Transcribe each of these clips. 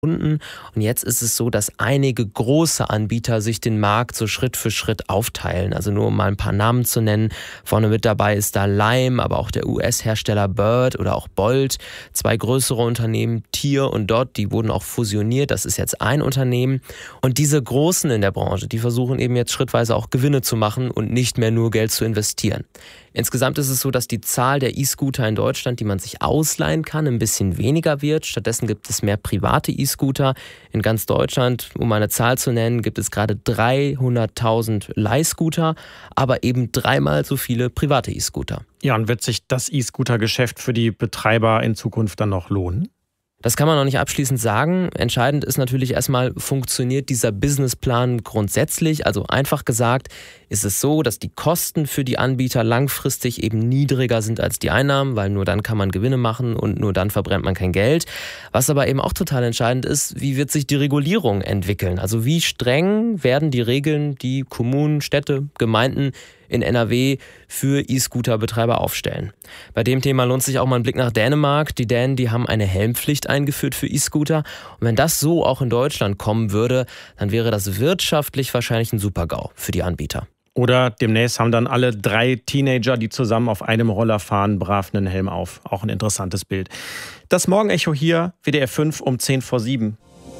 Und jetzt ist es so, dass einige große Anbieter sich den Markt so Schritt für Schritt aufteilen. Also nur um mal ein paar Namen zu nennen. Vorne mit dabei ist da Lime, aber auch der US-Hersteller Bird oder auch Bolt. 2 größere Unternehmen, Tier und Dot, die wurden auch fusioniert. Das ist jetzt ein Unternehmen. Und diese Großen in der Branche, die versuchen eben jetzt schrittweise auch Gewinne zu machen und nicht mehr nur Geld zu investieren. Insgesamt ist es so, dass die Zahl der E-Scooter in Deutschland, die man sich ausleihen kann, ein bisschen weniger wird. Stattdessen gibt es mehr private E-Scooter. In ganz Deutschland, um eine Zahl zu nennen, gibt es gerade 300.000 Leihscooter, aber eben 3-mal so viele private E-Scooter. Ja, und wird sich das E-Scooter-Geschäft für die Betreiber in Zukunft dann noch lohnen? Das kann man noch nicht abschließend sagen. Entscheidend ist natürlich erstmal, funktioniert dieser Businessplan grundsätzlich? Also einfach gesagt, ist es so, dass die Kosten für die Anbieter langfristig eben niedriger sind als die Einnahmen, weil nur dann kann man Gewinne machen und nur dann verbrennt man kein Geld. Was aber eben auch total entscheidend ist, wie wird sich die Regulierung entwickeln? Also wie streng werden die Regeln, die Kommunen, Städte, Gemeinden in NRW für E-Scooter-Betreiber aufstellen. Bei dem Thema lohnt sich auch mal ein Blick nach Dänemark. Die Dänen, die haben eine Helmpflicht eingeführt für E-Scooter. Und wenn das so auch in Deutschland kommen würde, dann wäre das wirtschaftlich wahrscheinlich ein Super-GAU für die Anbieter. Oder demnächst haben dann alle 3 Teenager, die zusammen auf einem Roller fahren, brav einen Helm auf. Auch ein interessantes Bild. Das Morgenecho hier, WDR 5 um 6:50.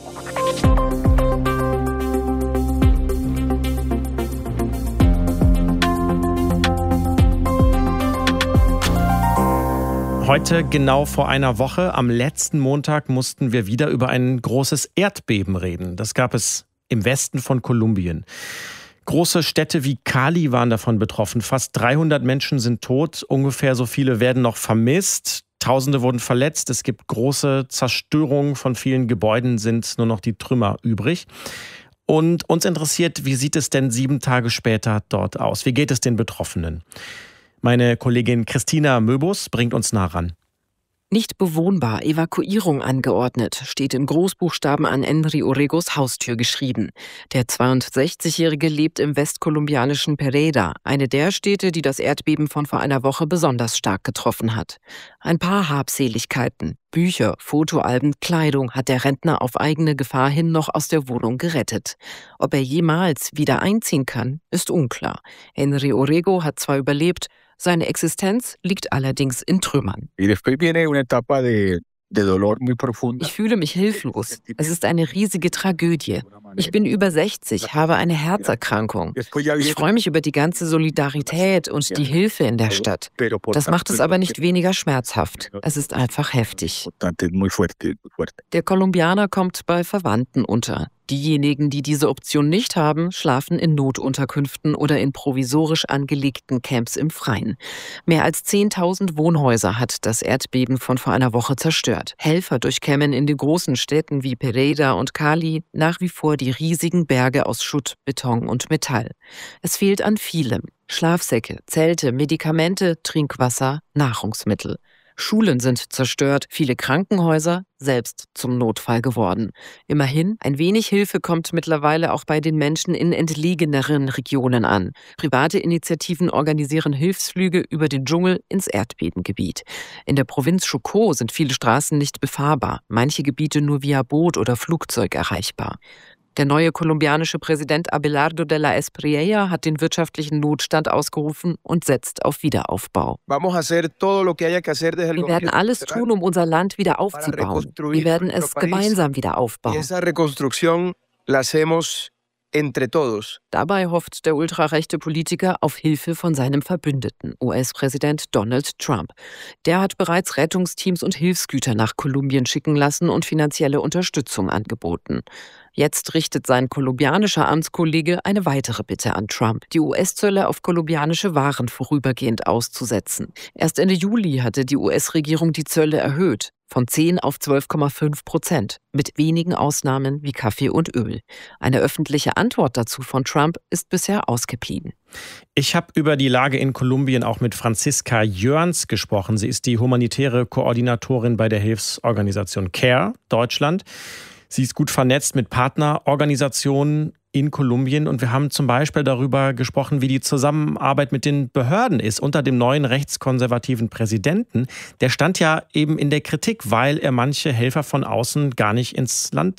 Heute, genau vor einer Woche, am letzten Montag, mussten wir wieder über ein großes Erdbeben reden. Das gab es im Westen von Kolumbien. Große Städte wie Cali waren davon betroffen. Fast 300 Menschen sind tot, ungefähr so viele werden noch vermisst. Tausende wurden verletzt. Es gibt große Zerstörungen von vielen Gebäuden, sind nur noch die Trümmer übrig. Und uns interessiert, wie sieht es denn 7 Tage später dort aus? Wie geht es den Betroffenen? Meine Kollegin Christina Möbus bringt uns nah ran. Nicht bewohnbar, Evakuierung angeordnet, steht in Großbuchstaben an Henry Orregos Haustür geschrieben. Der 62-Jährige lebt im westkolumbianischen Pereira, eine der Städte, die das Erdbeben von vor einer Woche besonders stark getroffen hat. Ein paar Habseligkeiten, Bücher, Fotoalben, Kleidung hat der Rentner auf eigene Gefahr hin noch aus der Wohnung gerettet. Ob er jemals wieder einziehen kann, ist unklar. Henry Orrego hat zwar überlebt, seine Existenz liegt allerdings in Trümmern. Ich fühle mich hilflos. Es ist eine riesige Tragödie. Ich bin über 60, habe eine Herzerkrankung. Ich freue mich über die ganze Solidarität und die Hilfe in der Stadt. Das macht es aber nicht weniger schmerzhaft. Es ist einfach heftig. Der Kolumbianer kommt bei Verwandten unter. Diejenigen, die diese Option nicht haben, schlafen in Notunterkünften oder in provisorisch angelegten Camps im Freien. Mehr als 10.000 Wohnhäuser hat das Erdbeben von vor einer Woche zerstört. Helfer durchkämmen in den großen Städten wie Pereira und Cali nach wie vor die riesigen Berge aus Schutt, Beton und Metall. Es fehlt an vielem. Schlafsäcke, Zelte, Medikamente, Trinkwasser, Nahrungsmittel. Schulen sind zerstört, viele Krankenhäuser selbst zum Notfall geworden. Immerhin, ein wenig Hilfe kommt mittlerweile auch bei den Menschen in entlegeneren Regionen an. Private Initiativen organisieren Hilfsflüge über den Dschungel ins Erdbebengebiet. In der Provinz Chocó sind viele Straßen nicht befahrbar, manche Gebiete nur via Boot oder Flugzeug erreichbar. Der neue kolumbianische Präsident Abelardo de la Espriella hat den wirtschaftlichen Notstand ausgerufen und setzt auf Wiederaufbau. Wir werden alles tun, um unser Land wieder aufzubauen. Wir werden es gemeinsam wieder aufbauen. Dabei hofft der ultrarechte Politiker auf Hilfe von seinem Verbündeten, US-Präsident Donald Trump. Der hat bereits Rettungsteams und Hilfsgüter nach Kolumbien schicken lassen und finanzielle Unterstützung angeboten. Jetzt richtet sein kolumbianischer Amtskollege eine weitere Bitte an Trump, die US-Zölle auf kolumbianische Waren vorübergehend auszusetzen. Erst Ende Juli hatte die US-Regierung die Zölle erhöht, von 10 auf 12,5%, mit wenigen Ausnahmen wie Kaffee und Öl. Eine öffentliche Antwort dazu von Trump ist bisher ausgeblieben. Ich habe über die Lage in Kolumbien auch mit Franziska Jörns gesprochen. Sie ist die humanitäre Koordinatorin bei der Hilfsorganisation CARE Deutschland. Sie ist gut vernetzt mit Partnerorganisationen in Kolumbien und wir haben zum Beispiel darüber gesprochen, wie die Zusammenarbeit mit den Behörden ist unter dem neuen rechtskonservativen Präsidenten. Der stand ja eben in der Kritik, weil er manche Helfer von außen gar nicht ins Land